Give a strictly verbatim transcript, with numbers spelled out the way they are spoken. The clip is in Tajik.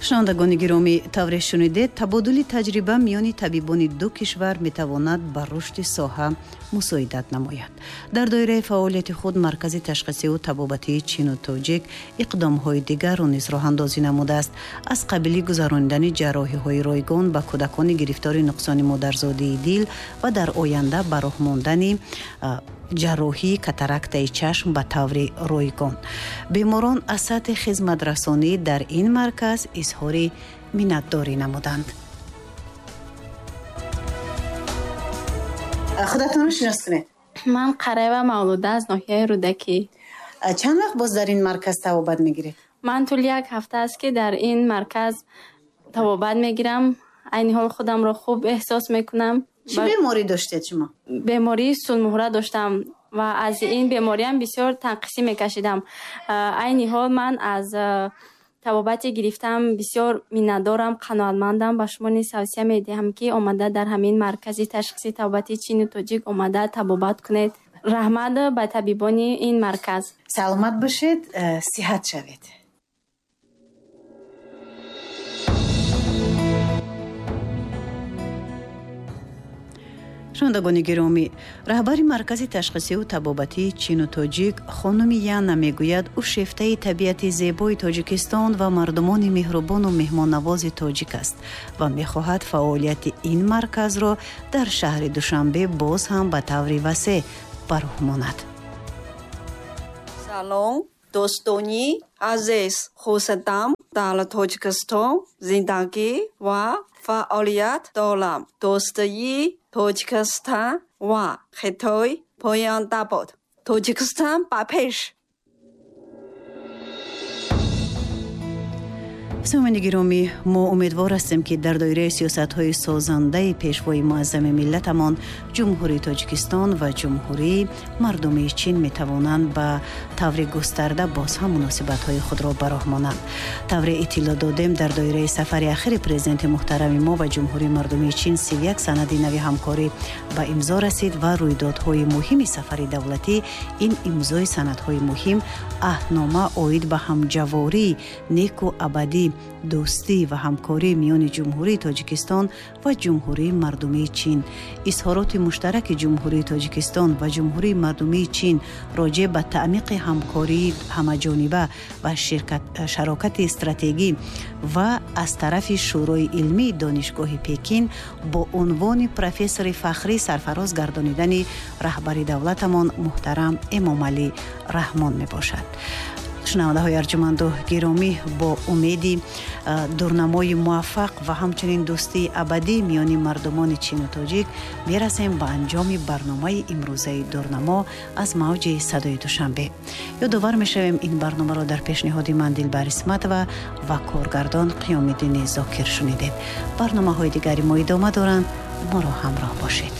шунавандагони гиромӣ, тавре шунидед, табодули таҷриба миёни табибони ду кишвар метавонад ба рушди соҳа мусоидат намояд. Дар доираи фаъолияти худ маркази ташхисию табобатии чину тоҷик иқдомҳои дигарро низ роҳандозӣ намудааст. Аз қабили гузарондани ҷарроҳиҳои ройгон ба кӯдакони гирифтори нуқсони модарзодии дил ва дар оянда ба роҳ мондани ҷарроҳии катарактаи чашм ба таври ройгон. беморон аз сатҳи хизматрасонӣ дар ин марказ изҳори миннатдорӣ намуданд. худатонро шинос кунед. ман Қараева Мавлуда аз ноҳияи Рӯдакӣ. чанд вақт боз дар ин марказ табобат мегиред? ман тӯли як ҳафта аст ки дар ин марказ табобат мегирам. айни ҳол худамро хуб эҳсос мекунам. чӣ беморӣ доштед шумо? бемории сулмуҳра доштам ва аз ин бемориам бисёр танқисӣ мекашидам. айни ҳол ман аз табобати гирифтам бисёр миннатдорам, қаноатмандам. ба шумо низ тавсия медиҳам ки омада дар ҳамин маркази ташхиси табобати чини тоҷик омада табобат кунед. раҳмат ба табибони ин марказ. саломат бошед, сиҳат шавед. шунавандагони гиромӣ, раҳбари маркази ташхисию табобатии чину тоҷик хонуми Яна мегӯяд, ӯ шефтаи табиати зебои Тоҷикистон ва мардумони меҳрубону меҳмоннавози тоҷик аст ва мехоҳад фаъолияти ин марказро дар шаҳри Душанбе боз ҳам ба таври васеъ ба роҳ монад. салом дӯстони азиз, хурсандам дар Тоҷикистон зиндагӣ ва фаъолият дорам. дӯстии Тоҷикистон ва Хитой поянда буд. Тоҷикистон ба пеш. самоини гиромӣ, мо умедвор ҳастем ки дар доираи сиёсатҳои созандаи пешвои муаззами миллатамон ҷумҳурии Тоҷикистон ва ҷумҳурии мардумии Чин метавонанд ба таври густарда боз ҳам муносибатҳои худро ба роҳ монанд. тавре иттилоъ додем, дар доираи сафари ахири президенти муҳтарами мо ба ҷумҳурии мардумии Чин си як санади нави ҳамкорӣ ба имзо расид ва рӯйдодҳои муҳими сафари давлатӣ ин имзои санадҳои муҳим аҳднома оид ба ҳамҷавории неку абадӣ, дӯстӣ ва ҳамкории миёни ҷумҳурии Тоҷикистон ва ҷумҳурии мардумии Чин. изҳороти муштараки ҷумҳурии Тоҷикистон ва ҷумҳурии мардумии Чин роҷеъ ба таъмиқи ҳамкории ҳамаҷониба ва шарокати стратегӣ ва аз тарафи шӯрои илмии донишгоҳи Пекин бо унвони профессори фахрӣ сарфароз гардонидани раҳбари давлатамон муҳтарам Эмомалӣ Раҳмон мебошад. шунавандаҳои арҷуманду гиромӣ, бо умеди дурнамои муваффақ ва ҳамчунин дӯстии абадӣ миёни мардумони чину тоҷик мерасем ба анҷоми барномаи имрӯзаи дурнамо аз мавҷи садои Душанбе. ёдовар мешавем, ин барномаро дар пешниҳоди ман Дилбар Исматова ва коргардон Қиёмиддини Зокир шунидед. барномаҳои дигари мо идома доранд. моро ҳамроҳ бошед.